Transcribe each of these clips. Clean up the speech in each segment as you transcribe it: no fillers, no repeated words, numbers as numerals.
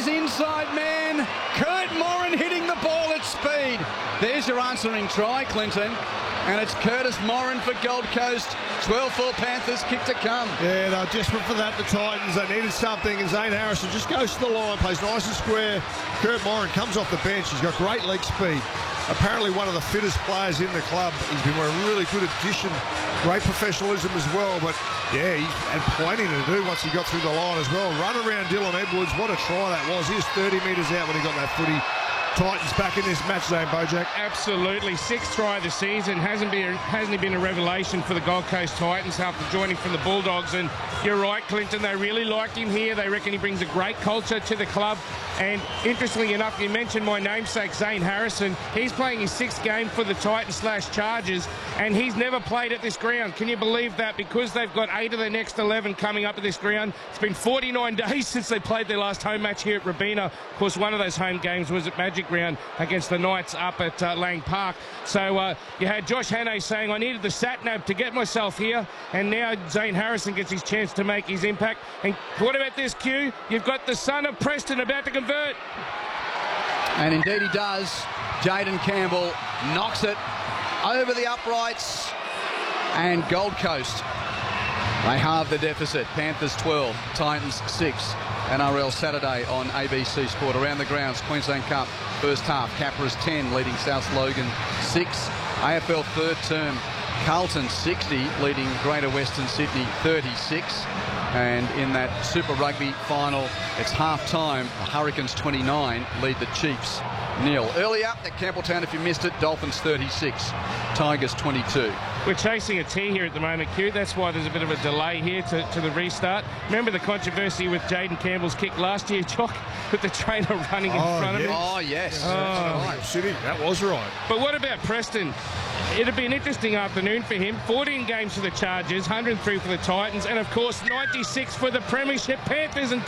his inside man. Kurt Morin hitting the ball at speed. There's your answering try, Clinton. And it's Curtis Morin for Gold Coast. 12-4 Panthers, kick to come. Yeah, they're desperate for that, the Titans. They needed something, and Zane Harrison just goes to the line, plays nice and square. Kurt Morin comes off the bench. He's got great leg speed. Apparently one of the fittest players in the club. He's been a really good addition. Great professionalism as well. But, yeah, he had plenty to do once he got through the line as well. Run around Dylan Edwards. What a try that was. He was 30 metres out when he got that footy. Titans back in this match zone, Bojack. Absolutely. Sixth try of the season. Hasn't he been a revelation for the Gold Coast Titans after joining from the Bulldogs? And you're right, Clinton, they really liked him here. They reckon he brings a great culture to the club. And interestingly enough, you mentioned my namesake, Zane Harrison. He's playing his sixth game for the Titans/Chargers, and he's never played at this ground. Can you believe that? Because they've got 8 of the next 11 coming up at this ground. It's been 49 days since they played their last home match here at Robina. Of course, one of those home games was at Magic Round against the Knights up at Lang Park. So you had Josh Hannay saying, I needed the sat-nav to get myself here, and now Zane Harrison gets his chance to make his impact. And what about this, Q? You've got the son of Preston about to convert. And indeed he does. Jaden Campbell knocks it over the uprights, and Gold Coast, they halve the deficit. Panthers 12, Titans 6. NRL Saturday on ABC Sport. Around the grounds, Queensland Cup first half. Capras 10 leading South Logan 6. AFL third term, Carlton 60 leading Greater Western Sydney 36. And in that Super Rugby final, it's half time. The Hurricanes 29 lead the Chiefs 0. Early up at Campbelltown, if you missed it, Dolphins 36, Tigers 22. We're chasing a tee here at the moment, Q. That's why there's a bit of a delay here to the restart. Remember the controversy with Jaden Campbell's kick last year, Jock, with the trainer running in front of him? Oh, yes. Right. That was right. But what about Preston? It'd be an interesting afternoon for him. 14 games for the Chargers, 103 for the Titans, and of course 96 for the Premiership Panthers in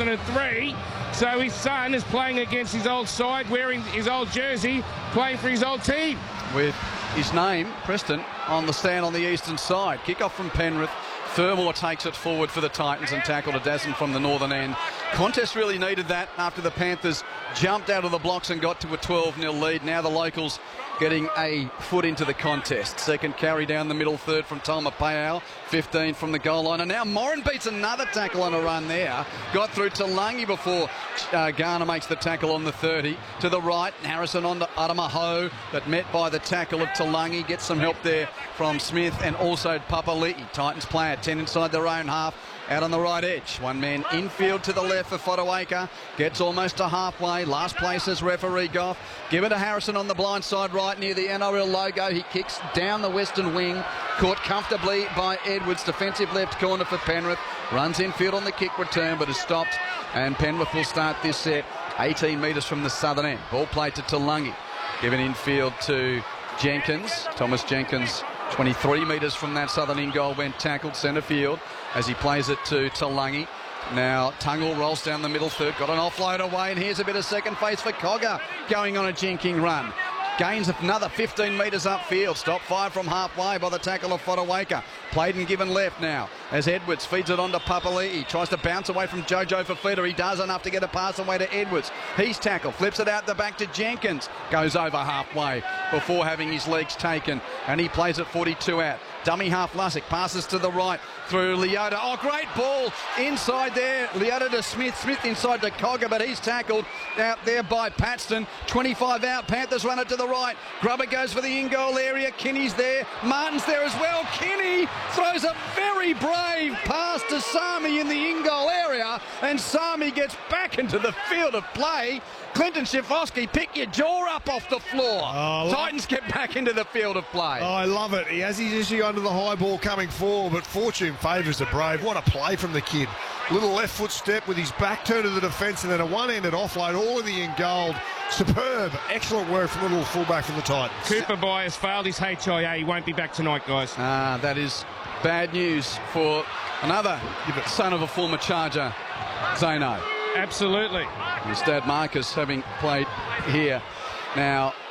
2003. So his son is playing against his old side, wearing his old jersey, playing for his old team. With his name, Preston, on the stand on the eastern side. Kick-off from Penrith. Fermor takes it forward for the Titans and tackle to Dassen from the northern end. Contest really needed that after the Panthers jumped out of the blocks and got to a 12-0 lead. Now the locals getting a foot into the contest. Second carry down the middle, third from Toma Payal, 15 from the goal line. And now Morin beats another tackle on a run there. Got through to Lungi before Garner makes the tackle on the 30. To the right, Harrison on to Adamaho, but met by the tackle of Talangi. Gets some help there from Smith and also Papali'i. Titans play at 10 inside their own half. Out on the right edge. One man infield to the left for Fotuaika. Gets almost to halfway. Last place is referee Goff. Give it to Harrison on the blind side right near the NRL logo. He kicks down the western wing. Caught comfortably by Edwards. Defensive left corner for Penrith. Runs infield on the kick return but is stopped. And Penrith will start this set 18 metres from the southern end. Ball played to Talangi. Given infield to Jenkins. Thomas Jenkins 23 metres from that southern end goal went tackled centre field as he plays it to Talangi. Now Tungle rolls down the middle third, got an offload away, and here's a bit of second face for Cogger going on a jinking run. Gains another 15 metres upfield. Stop 5 from halfway by the tackle of Fotuaika. Played and given left now as Edwards feeds it on to Papali'i. Tries to bounce away from Jojo Fafita. He does enough to get a pass away to Edwards. He's tackled. Flips it out the back to Jenkins. Goes over halfway before having his legs taken. And he plays it 42 out. Dummy half Lussick. Passes to the right through Leota. Oh, great ball inside there. Leota to Smith. Smith inside to Cogger, but he's tackled out there by Paxton. 25 out. Panthers run it to the right. Grubber goes for the in-goal area. Kinney's there. Martin's there as well. Kinney throws a very brave pass to Sami in the in-goal area, and Sami gets back into the field of play. Clinton Schifosky, pick your jaw up off the floor. Titans get back into the field of play. I love it. He has his issue under the high ball coming forward, but fortune favours the brave. What a play from the kid. Little left foot step with his back turned to the defence and then a one-handed offload, all in the in gold. Superb. Excellent work from the little fullback from the Titans. Cooper Byers failed his HIA. He won't be back tonight, guys. That is bad news for another son of a former Charger, Zano. Absolutely. His dad Marcus having played here. Now,